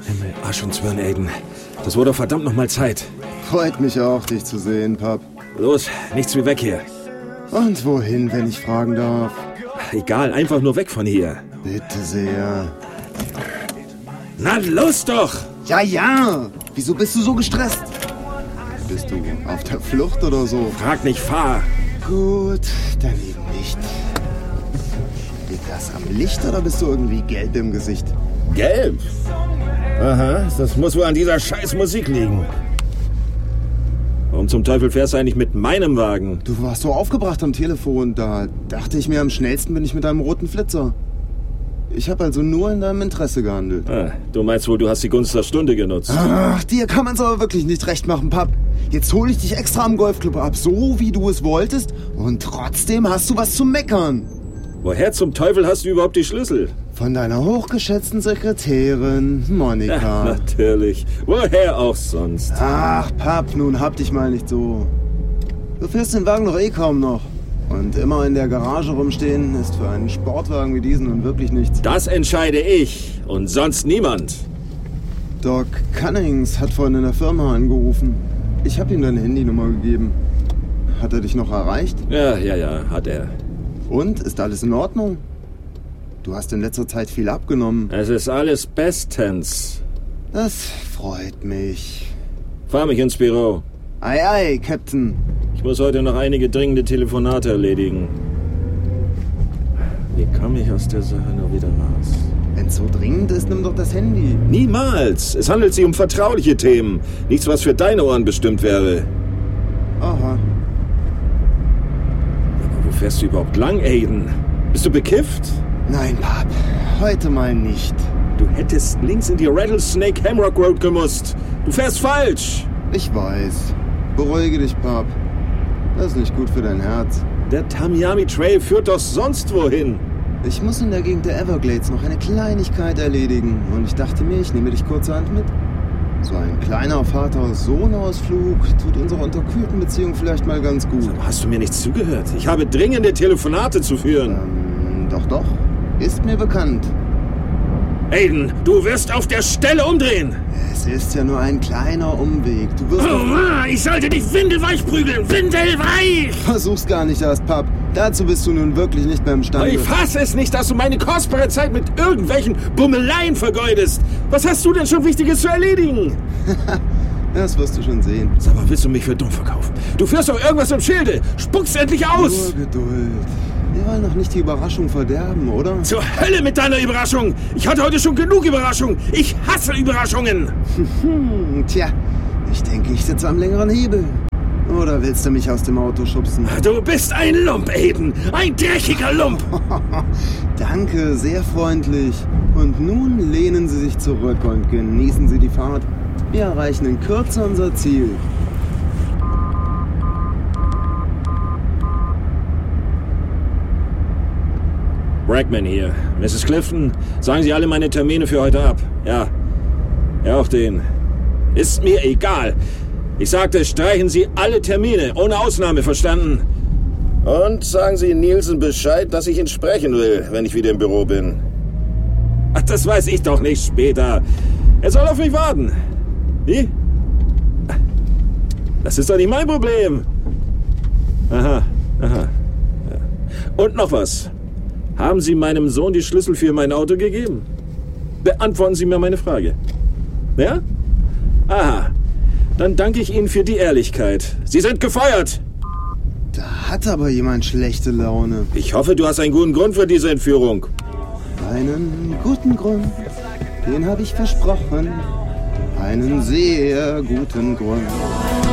Himmel, Arsch und Zwirn, Aiden. Das wurde verdammt noch mal Zeit. Freut mich auch, dich zu sehen, Pap. Los, nichts wie weg hier. Und wohin, wenn ich fragen darf? Egal, einfach nur weg von hier. Bitte sehr. Na, los doch! Ja! Wieso bist du so gestresst? Bist du auf der Flucht oder so? Frag nicht, fahr! Gut, dann eben nicht. Liegt das am Licht oder bist du irgendwie gelb im Gesicht? Gelb? Aha, das muss wohl an dieser scheiß Musik liegen. Warum zum Teufel fährst du eigentlich mit meinem Wagen? Du warst so aufgebracht am Telefon, da dachte ich mir, am schnellsten bin ich mit einem roten Flitzer. Ich habe also nur in deinem Interesse gehandelt. Ah, du meinst wohl, du hast die Gunst der Stunde genutzt. Ach, dir kann man's aber wirklich nicht recht machen, Pap. Jetzt hole ich dich extra am Golfclub ab, so wie du es wolltest, und trotzdem hast du was zu meckern. Woher zum Teufel hast du überhaupt die Schlüssel? Von deiner hochgeschätzten Sekretärin, Monika. Ja, natürlich. Woher auch sonst? Ach, Pap, nun hab dich mal nicht so. Du fährst den Wagen doch eh kaum noch. Und immer in der Garage rumstehen ist für einen Sportwagen wie diesen nun wirklich nichts. Das entscheide ich und sonst niemand. Doc Cunnings hat vorhin in der Firma angerufen. Ich habe ihm deine Handynummer gegeben. Hat er dich noch erreicht? Ja, hat er. Und? Ist alles in Ordnung? Du hast in letzter Zeit viel abgenommen. Es ist alles bestens. Das freut mich. Fahr mich ins Büro. Ei, ei, Captain. Ich muss heute noch einige dringende Telefonate erledigen. Wie komme ich aus der Sache nur wieder raus? Wenn's so dringend ist, nimm doch das Handy. Niemals! Es handelt sich um vertrauliche Themen. Nichts, was für deine Ohren bestimmt wäre. Aha. Aber wo fährst du überhaupt lang, Aiden? Bist du bekifft? Nein, Pap. Heute mal nicht. Du hättest links in die Rattlesnake Hamrock Road gemusst. Du fährst falsch. Ich weiß. Beruhige dich, Pap. Das ist nicht gut für dein Herz. Der Tamiami Trail führt doch sonst wohin. Ich muss in der Gegend der Everglades noch eine Kleinigkeit erledigen. Und ich dachte mir, ich nehme dich kurzerhand mit. So ein kleiner Vater-Sohn-Ausflug tut unserer unterkühlten Beziehung vielleicht mal ganz gut. Aber hast du mir nicht zugehört? Ich habe dringende Telefonate zu führen. Doch. Ist mir bekannt. Aiden, du wirst auf der Stelle umdrehen. Es ist ja nur ein kleiner Umweg. Du wirst... Ich sollte dich windelweich prügeln. Windelweich! Versuch's gar nicht erst, Pap. Dazu bist du nun wirklich nicht mehr imstande. Ich fasse es nicht, dass du meine kostbare Zeit mit irgendwelchen Bummeleien vergeudest. Was hast du denn schon Wichtiges zu erledigen? Das wirst du schon sehen. Sag mal, willst du mich für dumm verkaufen? Du führst doch irgendwas im Schilde. Spuck's endlich aus! Nur Geduld. Wir wollen doch nicht die Überraschung verderben, oder? Zur Hölle mit deiner Überraschung! Ich hatte heute schon genug Überraschungen. Ich hasse Überraschungen. Tja, ich denke, ich sitze am längeren Hebel. Oder willst du mich aus dem Auto schubsen? Du bist ein Lump, Aiden. Ein dreckiger Lump. Danke, sehr freundlich. Und nun lehnen Sie sich zurück und genießen Sie die Fahrt. Wir erreichen in Kürze unser Ziel. Brackman hier. Mrs. Clifton, sagen Sie alle meine Termine für heute ab. Ja, auch den. Ist mir egal. Ich sagte, streichen Sie alle Termine, ohne Ausnahme, verstanden? Und sagen Sie Nielsen Bescheid, dass ich ihn sprechen will, wenn ich wieder im Büro bin. Ach, das weiß ich doch nicht später. Er soll auf mich warten. Wie? Das ist doch nicht mein Problem. Aha. Ja. Und noch was. Haben Sie meinem Sohn die Schlüssel für mein Auto gegeben? Beantworten Sie mir meine Frage. Ja? Aha. Dann danke ich Ihnen für die Ehrlichkeit. Sie sind gefeuert. Da hat aber jemand schlechte Laune. Ich hoffe, du hast einen guten Grund für diese Entführung. Einen guten Grund, den habe ich versprochen. Einen sehr guten Grund.